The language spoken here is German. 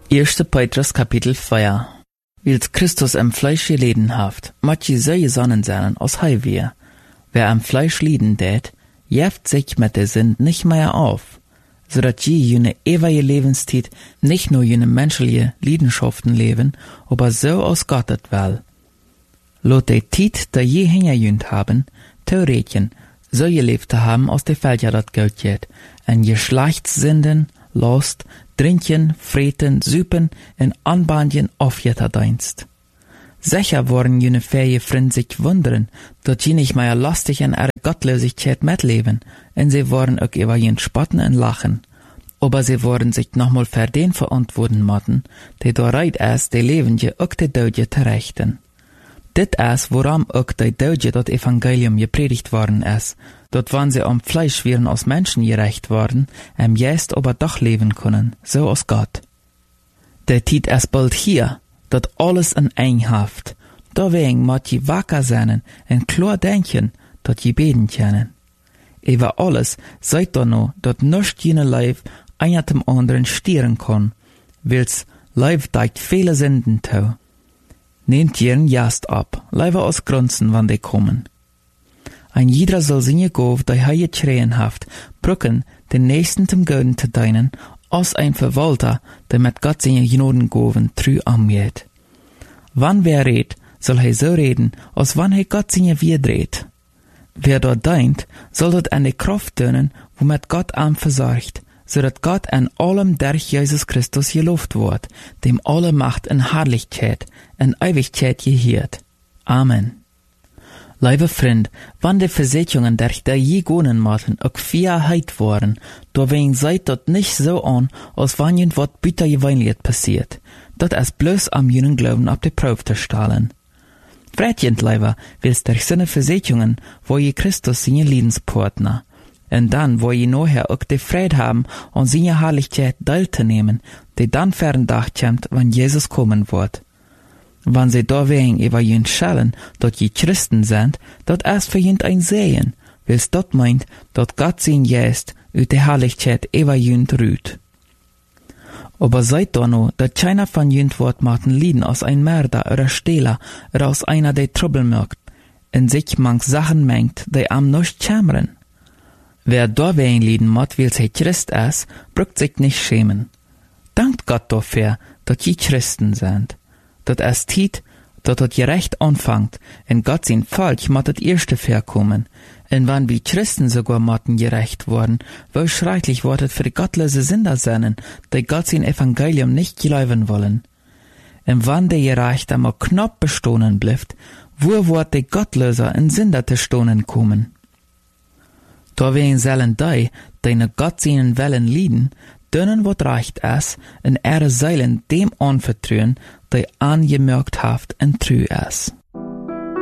1. Petrus Kapitel 4. Wils Christus am Fleisch geleden haft, mat je solche Sonnen sein, aus hei wir. Wer am Fleisch lieden tät, jäft sich mit der Sünd nicht mehr auf, so dat je jene ewige Lebenstiet nicht nur jene menschliche Leidenschaften leben, aber so aus Gottet will. Lot de Tiet, da je hingerjünt haben, Theoretien, so gelebt haben aus der Felder dat Geld jet, en Geschlechtssinden, Lust, Drinken, Freten, Süpen en Anbandjen aufjetterdienst. Sicher worden jene fähige Frind sich wundern, dat je nicht mehr lastig in ihre Gottlosigkeit mitleben, en sie worden auch über jen spotten en lachen. Aber sie worden sich nochmal für den verantworten motten, die doreit erst die Lebende auch die Dödje terechten. Dit is woran ook die Dödje dat Evangelium gepredigt worden is, dat wann sie am Fleisch wären aus Menschen gerecht worden, jetzt aber doch leben können, so aus Gott. Der Tiet is bald hier, dat alles in Einhaft, deswegen mat je wacker sein en klar denken, dat je beten können. Über alles seid da no, dat nicht jene Leib einer dem anderen stieren kann, wils Leib deigt viele Sünden tau. Nehmt ihren Jast ab, leider aus Grunzen, wann die kommen. Ein jeder soll sinje gov, die heie schreien haft, brücken, den nächsten zum Göden zu deinen, aus ein Verwalter, der mit Gott sinje Gnoden goven, trü amjet. Wann wer redt, soll he so reden, als wann he Gott sinje wiedreht. Wer dort deint, soll dort eine Kraft dönen, womit Gott am versorgt, so dat Gott an allem durch Jesus Christus gelobt wird, dem alle Macht in Herrlichkeit, in Ewigkeit gehört. Amen. Liebe Freund, wann die Versicherungen durch die je gonen maten auch Freiheit waren, deswegen seid dort nicht so an, als wann jen wat bitter geweinlicht passiert. Dat is bloß am jenen Glauben ab die Probe zu stellen. Fredjent leiber, willst durch seine Versicherungen, wo je Christus seine Liedenspartner. Und dann, wo je nachher auch die Freude haben, an seine Herrlichkeit teilzunehmen, die dann fern Tag kommt, wenn Jesus kommen wird. Wenn sie deswegen über jen schellen, dort je Christen sind, dort erst für jen ein Sehen, wils dort meint, dort Gott sein Geist ut die Herrlichkeit über jen rüht. Aber seid da no, dat keiner von jen wird maten Lieden aus ein Mörder oder Stehler oder aus einer, der Trouble merkt, in sich manch Sachen mengt, die am nicht schämren. Wer deswegen lieden mat, wils he Christ is, brückt sich nicht schämen. Dankt Gott dafür, dat je Christen sind. Dat es tiet, dat het gerecht anfangt, en Gott sein Volk mat het erste verkommen. En wann wie Christen sogar matten gerecht worden, wo schrecklich wird het für die gottlose Sünder sein, die Gott sein Evangelium nicht glauben wollen. En wann der gerecht einmal knapp bestohnen bleibt, wo wird die Gottloser in Sünder zu stohnen kommen? Deswegen sollen die ne Gott seinen Wellen lieden, denen wat recht is, in ihre Seilen dem anvertrauen, die angemerkt haft en true is.